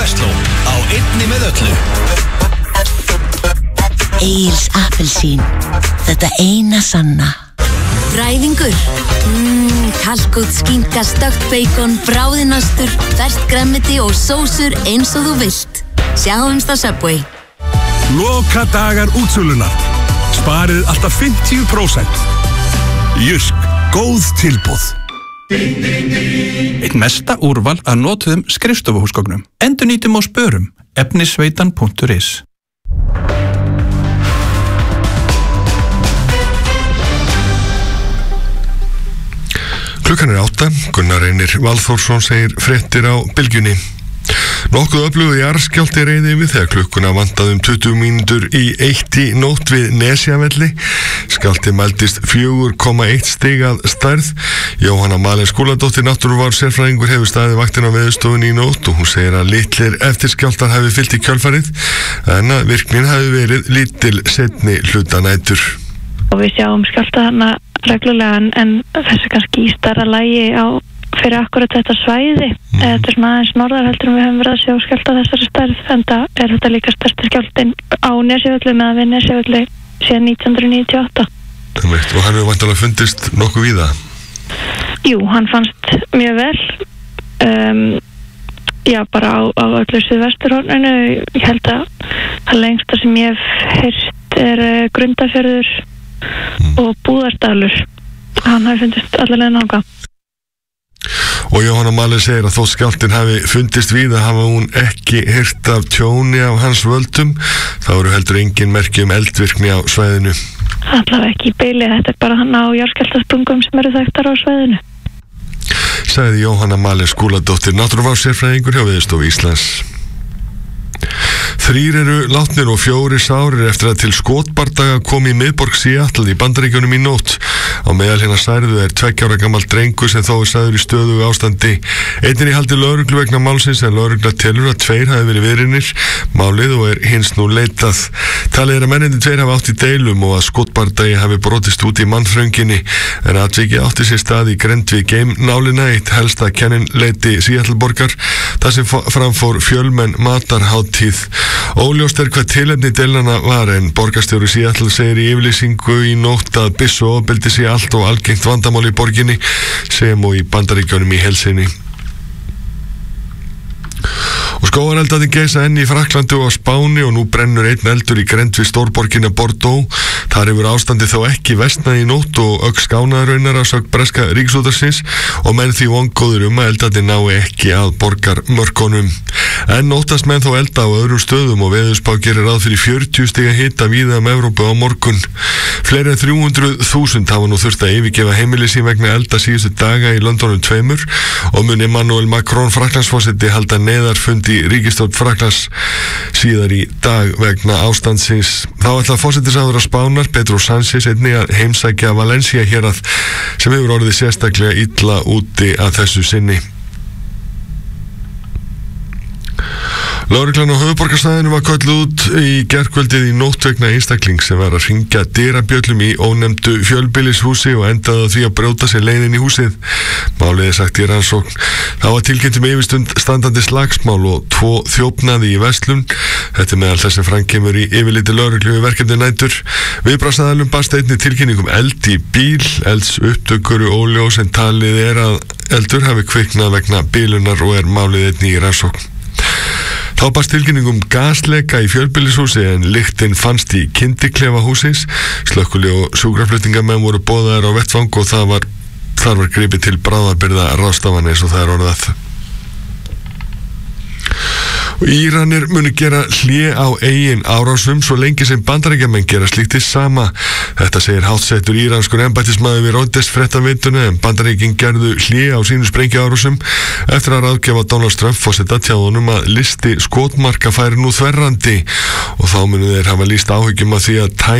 Nespresso á einni með öllu. Egils appelsín, þetta eina sanna. Bræðingur, kalkút, skinka, stökkt bacon, bráðinastur, ferskt grænmeti og sósur eins og þú vilt. Sjáumst á Subway. Loka dagar útsölunar. Sparið alltaf 50%. Jysk, góð tilboð. Eitt mesta úrval að notuðum skrifstofuhúsgögnum. Endurnýtum og spörum. Efnisveitan.is. Klukkan 8, Gunnar Reynir Valþórsson segir fréttir á Bylgjunni. Nokkuð öflugur jarðskjálfti reið yfir þegar klukkuna vantaði 20 mínútur í 1 í nótt við Nesjavelli. Skjálfti mældist 4,1 stig að stærð. Jóhanna Malin Skúladóttir, náttúruvár sérfræðingur, hefur staðið vaktina á Veðurstofunni í nótt og hún segir að litlir eftirskjálftar hafi fylgt í kjölfarið en að virknin hafi verið lítil seinni hluta nætur. Og við sjáum skjálfta þarna reglulega en þessi kannski í stærra lagi fyrir akkurat þetta svæði. Þetta svona aðeins norðar heldur við höfum verið að sjá skjálfta þessari stærð, en það þetta líka stærsti skjálftinn á Nesjavelli með við Nesjavelli síðan 1998. Og hann hefur væntanlega fundist nokkuð víða? Jú, hann fannst mjög vel. Já, bara á öllu suðvesturhorninu. Ég held að lengsta sem ég hef heyrt Grundarfjörður og Búðardalur. Hann hafi fundist allavega nága. Og Jóhanna Malin segir að þó skjálftinn hafi fundist víða hafa hún ekki heyrt af tjóni af hans völdum. Það voru heldur engin merki eldvirkni á svæðinu. Allavega ekki í beili, þetta bara hann á jarðskjálftasprungum sem eru þekktar á svæðinu. Sagði Jóhanna Malin Skúladóttir, náttúruvár sérfræðingur hjá Veðurstofu Íslands. 3 eru látnir og 4 sárir eftir að til skotbardaga kom í miðborg Seattle í Bandaríkjunum í nótt. Á meðal hinna særðu 2 ára gamall drengur sem þó sagður í stöðugu ástandi. Einn í haldi lögreglu vegna málsins en lögregla telur að 2 hafi verið viðriðnir málið og hins nú leitað. Talið að mennirnir 2 hafi átt í deilum og að skotbardagi hafi brotist út í mannþrönginni en atvikið átti sér stað í grennd við geimnálina, eitt helsta kenninleiti Seattle borgar, þar sem framfór fjölmenn matarhátíð. Óljóst hvað tilefni deilnanna var en borgarstjóri Seattle segir í yfirlýsingu í nótt að byssuofbeldi sé allt og algengt vandamál í borginni sem og í Bandaríkjunum í heild sinni. Og skógareldarnir geisa enn í Frakklandi og á Spáni og nú brennur einn eldur í grennd við stórborginna Bordeaux. Þar hefur ástandið þó ekki versnað í nótt og ögn skánaði raunar að sögn breska ríkisútvarpsins og menn því vongóðir að eldarnir nái ekki að borgarmörkunum. En óttast menn þó elda á öðrum stöðum og Veðurspá gerir ráð fyrir 40 stiga hita víða Evrópu á morgun. Fleiri en 300.000 hafa nú þurft að yfirgefa heimili sín vegna elda síðustu daga í Londonum 2 og mun Emmanuel Macron Frakklandsforseti halda neyðarfund í ríkisstjórn Frakklands síðar í dag vegna ástandsins. Þá ætla forsætisráðherra Spánar Pedro Sánchez einnig að heimsækja Valencia hérað sem hefur orðið sérstaklega illa úti að þessu sinni. Lögreglan á höfuðborgarsvæðinu var kölluð út í gærkvöldið í nótt vegna einstakling sem var að hringja dyrabjöllum í ónefndu fjölbýlishúsi og endaði á því að brjóta sér leið inn í húsið. Málið sagt í rannsókn. Það var tilkynnt yfirstund standandi slagsmál og 2 þjófnaði í verslun. Þetta meðal þess sem framkemur í yfirliti lögreglu við verkefni nætur. Viðbragðsaðilum barst einnig tilkynning eld í bíl, elds upptökur óljós en talið að eldur hafi kviknað vegna bílunar og málið einnig í rannsókn. Þá barst tilkynning gasleka í fjölbýlishúsi en lyktin fannst í kyndiklefa húsins. Slökkvili og sjúkraflutningamenn voru boðaðir á vettvang og þar var gripið til bráðabirgða ráðstafana eins og það orðað. Og Íranir munu gera hlé á eigin árásum svo lengi sem Bandaríkjamenn gera slíkt hið sama. Þetta segir háttsettur íranskur embættismaður við Reuters fréttaveituna en Bandaríkin gerðu hlé á sínu sprengjuárásum eftir að ráðgjafa Donald Trump forseta tjáðunum að listi skotmarka færi nú þverrandi og þá munu þeir hafa lýst áhyggjum af því að